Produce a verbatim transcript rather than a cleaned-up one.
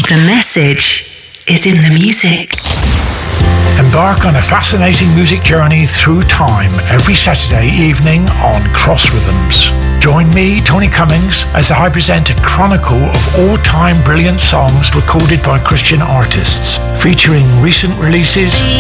The message is in the music. Embark on a fascinating music journey through time every Saturday evening on Cross Rhythms. Join me, Tony Cummings, as I present a chronicle of all-time brilliant songs recorded by Christian artists, featuring recent releases,